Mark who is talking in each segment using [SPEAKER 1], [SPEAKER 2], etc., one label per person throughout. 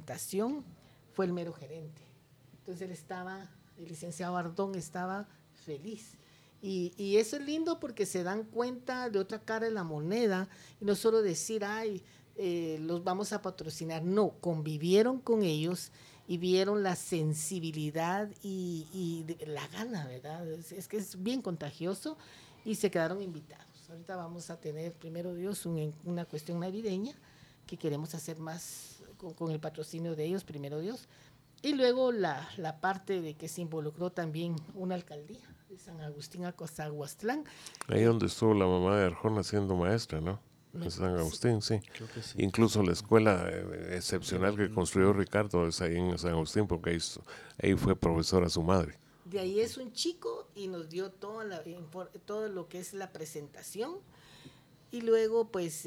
[SPEAKER 1] presentación fue el mero gerente. Entonces el licenciado Ardón estaba feliz. Y eso es lindo porque se dan cuenta de otra cara de la moneda y no solo decir, los vamos a patrocinar. No, convivieron con ellos y vieron la sensibilidad y la gana, ¿verdad? Es que es bien contagioso y se quedaron invitados. Ahorita vamos a tener, primero Dios, una cuestión navideña que queremos hacer más con el patrocinio de ellos, primero Dios. Y luego la parte de que se involucró también una alcaldía de San Agustín a Cozahuastlán.
[SPEAKER 2] Ahí donde estuvo la mamá de Arjona siendo maestra, ¿no? En San Agustín, sí.
[SPEAKER 3] Creo que sí.
[SPEAKER 2] Incluso la escuela excepcional que construyó Ricardo es ahí en San Agustín, porque ahí fue profesora su madre.
[SPEAKER 1] De ahí es un chico y nos dio todo lo que es la presentación. Y luego, pues,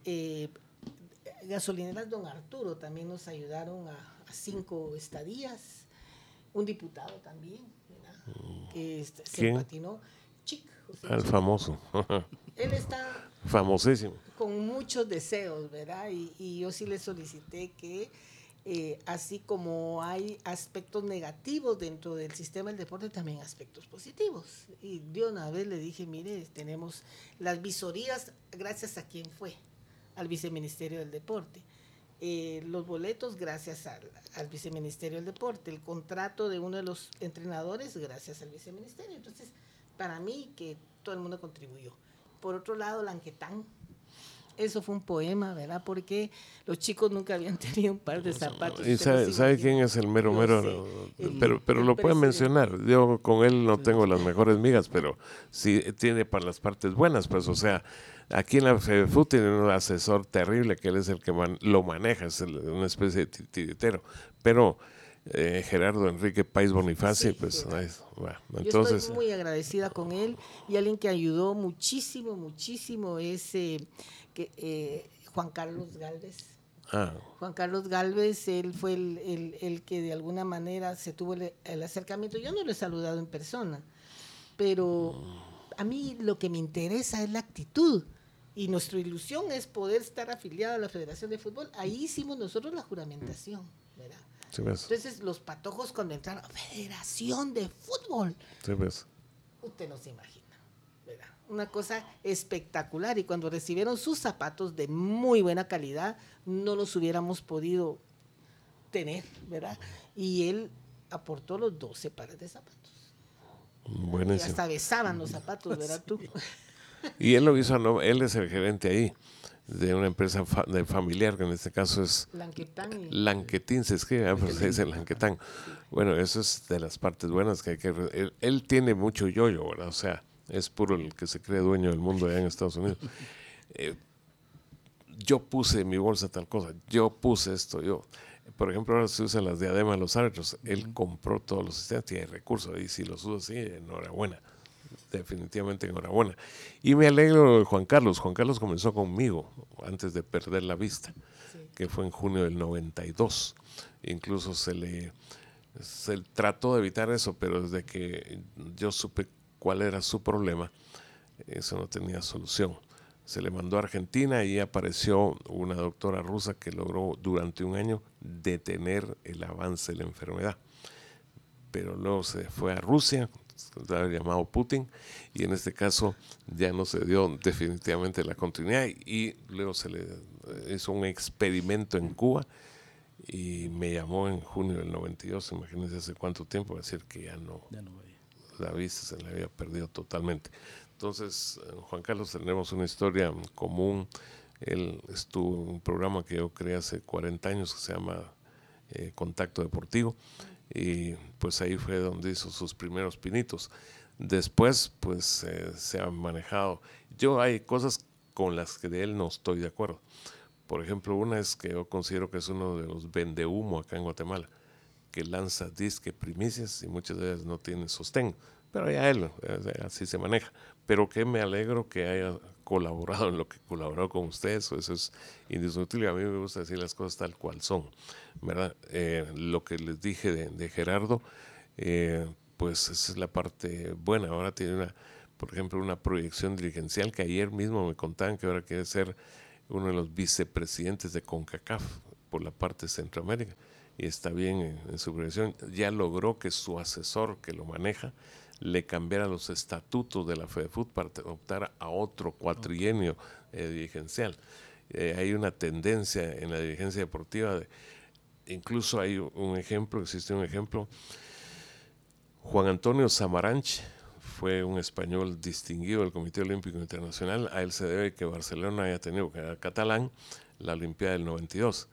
[SPEAKER 1] Gasolineras Don Arturo también nos ayudaron a 5 estadías. Un diputado también, ¿verdad? Que se patinó.
[SPEAKER 2] El famoso.
[SPEAKER 1] Él está
[SPEAKER 2] famosísimo.
[SPEAKER 1] Con muchos deseos, ¿verdad? Y yo sí le solicité que, así como hay aspectos negativos dentro del sistema del deporte, también aspectos positivos. Y de una vez le dije, mire, tenemos las visorías, gracias a quién fue, al Viceministerio del Deporte. Los boletos gracias al Viceministerio del Deporte, el contrato de uno de los entrenadores gracias al Viceministerio. Entonces, para mí que todo el mundo contribuyó. Por otro lado, Lanquetán, eso fue un poema, ¿verdad? Porque los chicos nunca habían tenido un par de zapatos.
[SPEAKER 2] ¿Y sabe quién es el mero? Pero lo pueden mencionar. Yo con él no tengo las mejores migas, pero sí tiene para las partes buenas, pues, o sea, aquí en la FEFUT tiene un asesor terrible que él es el que lo maneja, es una especie de tiritero, pero Gerardo Enrique Páez Bonifaci, pues,
[SPEAKER 1] bueno, entonces, yo estoy muy agradecida con él, y alguien que ayudó muchísimo es Juan Carlos Galvez. Juan Carlos Galvez, él fue el que de alguna manera se tuvo el acercamiento. Yo no lo he saludado en persona, pero a mí lo que me interesa es la actitud, y nuestra ilusión es poder estar afiliado a la Federación de Fútbol. Ahí hicimos nosotros la juramentación, ¿verdad?
[SPEAKER 2] Sí, ves.
[SPEAKER 1] Entonces los patojos cuando entraron, Federación de Fútbol,
[SPEAKER 2] sí, ves.
[SPEAKER 1] Usted no se imagina, ¿verdad? Una cosa espectacular, y cuando recibieron sus zapatos de muy buena calidad, no los hubiéramos podido tener, ¿verdad? Y él aportó los 12 pares de zapatos.
[SPEAKER 2] Buenísimo.
[SPEAKER 1] Y hasta besaban los zapatos, ¿verdad tú?
[SPEAKER 2] Y él lo hizo, ¿no? Él es el gerente ahí de una empresa familiar, que en este caso es Lanquetín, se escribe, pues se dice Lanquetán. Bueno, eso es de las partes buenas que hay que... Él tiene mucho yoyo, ¿verdad? O sea, es puro el que se cree dueño del mundo allá en Estados Unidos. Yo puse en mi bolsa tal cosa, yo puse esto, por ejemplo, ahora se usan las diademas de los árbitros. Él compró todos los sistemas, tiene recursos, y si los usa así, enhorabuena. Definitivamente enhorabuena. Y me alegro de Juan Carlos. Juan Carlos comenzó conmigo antes de perder la vista, que fue en junio del 92. Incluso se trató de evitar eso, pero desde que yo supe cuál era su problema, eso no tenía solución. Se le mandó a Argentina y apareció una doctora rusa que logró durante un año detener el avance de la enfermedad. Pero luego se fue a Rusia, llamado Putin, y en este caso ya no se dio definitivamente la continuidad, y luego se le hizo un experimento en Cuba y me llamó en junio del 92, imagínense hace cuánto tiempo, decir que ya no la vista se la había perdido totalmente. Entonces, Juan Carlos, tenemos una historia común. Él estuvo en un programa que yo creé hace 40 años que se llama Contacto Deportivo, y pues ahí fue donde hizo sus primeros pinitos. Después pues se ha manejado. Hay cosas con las que de él no estoy de acuerdo. Por ejemplo, una es que yo considero que es uno de los vendehumo acá en Guatemala, que lanza disque primicias y muchas veces no tiene sostén, pero ya él así se maneja. Pero que me alegro que haya colaborado en lo que colaboró con ustedes, eso es indiscutible. A mí me gusta decir las cosas tal cual son, ¿verdad? Lo que les dije de Gerardo, pues esa es la parte buena. Ahora tiene por ejemplo, una proyección dirigencial que ayer mismo me contaban que ahora quiere ser uno de los vicepresidentes de CONCACAF, por la parte de Centroamérica y está bien en su proyección. Ya logró que su asesor que lo maneja le cambiara los estatutos de la FEDEFUT para optar a otro cuatrienio dirigencial. Hay una tendencia en la dirigencia deportiva, incluso hay existe un ejemplo. Juan Antonio Samaranch fue un español distinguido del Comité Olímpico Internacional. A él se debe que Barcelona haya tenido, que era catalán, la Olimpiada del 92.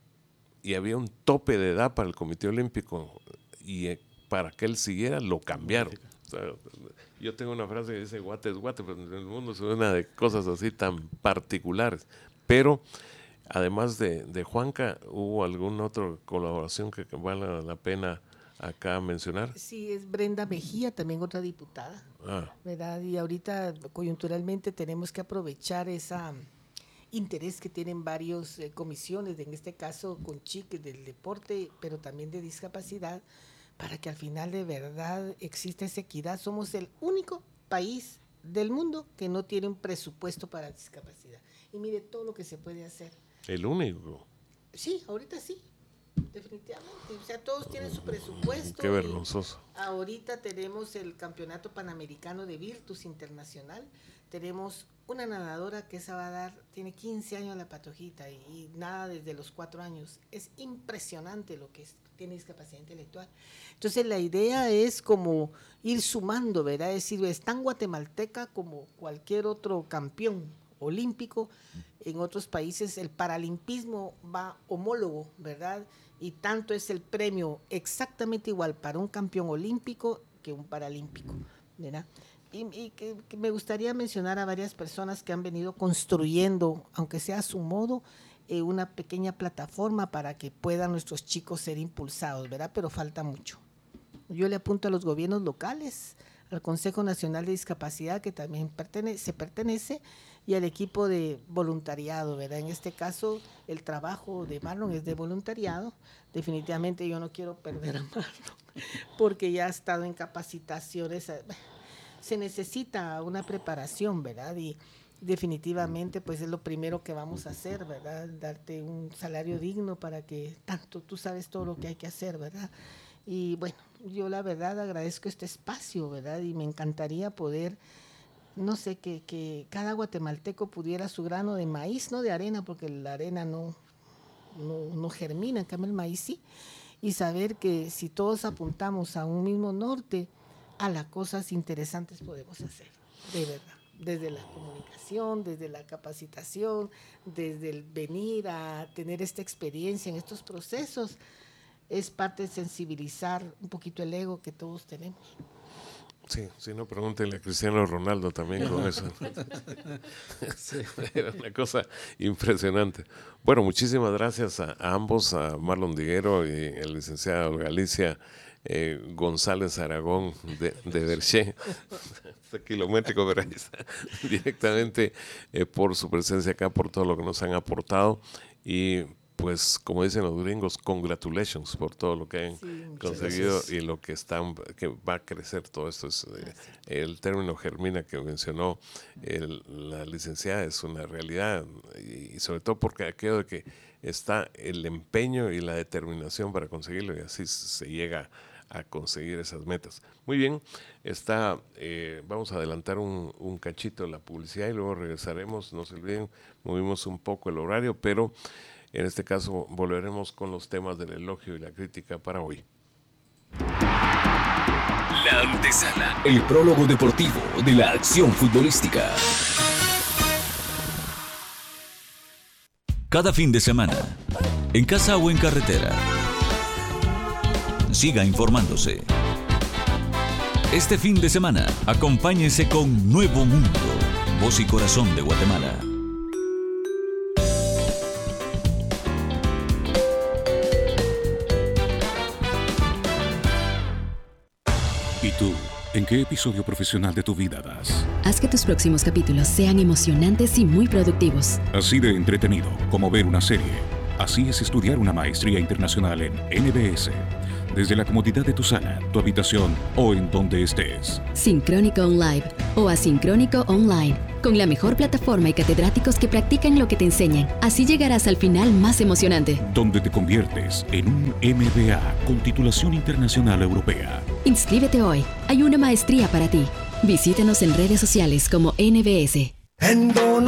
[SPEAKER 2] Y había un tope de edad para el Comité Olímpico y para que él siguiera lo cambiaron. O sea, yo tengo una frase que dice guate es guate, pero en el mundo suena de cosas así tan particulares. Pero además de Juanca, ¿hubo alguna otra colaboración que vale la pena acá mencionar?
[SPEAKER 1] Sí, es Brenda Mejía, también otra diputada, ¿verdad? Y ahorita coyunturalmente tenemos que aprovechar ese interés que tienen varias comisiones, en este caso con CHIC del deporte, pero también de discapacidad, para que al final de verdad exista esa equidad. Somos el único país del mundo que no tiene un presupuesto para discapacidad. Y mire todo lo que se puede hacer.
[SPEAKER 2] ¿El único?
[SPEAKER 1] Sí, ahorita sí, definitivamente. O sea, todos tienen su presupuesto.
[SPEAKER 2] Qué vergonzoso.
[SPEAKER 1] Ahorita tenemos el Campeonato Panamericano de Virtus Internacional. Tenemos una nadadora que esa va a dar, tiene 15 años la patojita y nada desde los 4 años. Es impresionante lo que es, tiene discapacidad intelectual. Entonces la idea es como ir sumando, ¿verdad? Es decir, es tan guatemalteca como cualquier otro campeón olímpico. En otros países el paralimpismo va homólogo, ¿verdad? Y tanto es el premio exactamente igual para un campeón olímpico que un paralímpico, ¿verdad? Y que me gustaría mencionar a varias personas que han venido construyendo, aunque sea a su modo, una pequeña plataforma para que puedan nuestros chicos ser impulsados, ¿verdad? Pero falta mucho. Yo le apunto a los gobiernos locales, al Consejo Nacional de Discapacidad, que también se pertenece, y al equipo de voluntariado, ¿verdad? En este caso, el trabajo de Marlon es de voluntariado. Definitivamente yo no quiero perder a Marlon, porque ya ha estado en capacitaciones. Se necesita una preparación, ¿verdad? Y definitivamente, pues es lo primero que vamos a hacer, ¿verdad? Darte un salario digno para que tanto tú sabes todo lo que hay que hacer, ¿verdad? Y bueno, yo la verdad agradezco este espacio, ¿verdad? Y me encantaría poder, no sé, que cada guatemalteco pudiera su grano de maíz, no de arena, porque la arena no germina, en cambio el maíz sí, y saber que si todos apuntamos a un mismo norte, a las cosas interesantes podemos hacer, de verdad, desde la comunicación, desde la capacitación, desde el venir a tener esta experiencia en estos procesos, es parte de sensibilizar un poquito el ego que todos tenemos.
[SPEAKER 2] Sí, si no, pregúntenle a Cristiano Ronaldo también con eso. Sí. Era una cosa impresionante. Bueno, muchísimas gracias a ambos, a Marlon Diguero y el licenciado Galicia González Aragón de Berché, kilométrico, pero ahí está, directamente por su presencia acá, por todo lo que nos han aportado y pues como dicen los gringos, congratulations por todo lo que han conseguido y lo que va a crecer todo esto. El término germina que mencionó la licenciada es una realidad y sobre todo porque aquello de que está el empeño y la determinación para conseguirlo y así se llega a conseguir esas metas. Muy bien, vamos a adelantar un cachito de la publicidad y luego regresaremos. No se olviden, movimos un poco el horario, pero en este caso volveremos con los temas del elogio y la crítica para hoy.
[SPEAKER 3] La antesala, el prólogo deportivo de la acción futbolística. Cada fin de semana, en casa o en carretera, siga informándose. Este fin de semana, acompáñese con Nuevo Mundo, voz y corazón de Guatemala.
[SPEAKER 4] ¿Y tú? ¿En qué episodio profesional de tu vida vas?
[SPEAKER 5] Haz que tus próximos capítulos sean emocionantes y muy productivos.
[SPEAKER 4] Así de entretenido como ver una serie. Así es estudiar una maestría internacional en NBS. desde la comodidad de tu sala, tu habitación o en donde estés.
[SPEAKER 5] Sincrónico OnLive o Asincrónico Online, con la mejor plataforma y catedráticos que practican lo que te enseñan. Así llegarás al final más emocionante.
[SPEAKER 4] Donde te conviertes en un MBA con titulación internacional europea.
[SPEAKER 5] Inscríbete hoy. Hay una maestría para ti. Visítanos en redes sociales como NBS.